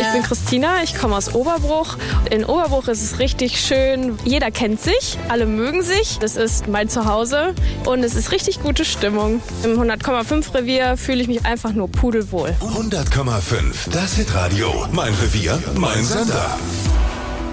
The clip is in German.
Ich bin Christina, ich komme aus Oberbruch. In Oberbruch ist es richtig schön. Jeder kennt sich, alle mögen sich. Das ist mein Zuhause und es ist richtig gute Stimmung. Im 100,5 Revier fühle ich mich einfach nur pudelwohl. 100,5, das Hitradio. Mein Revier, mein Sender.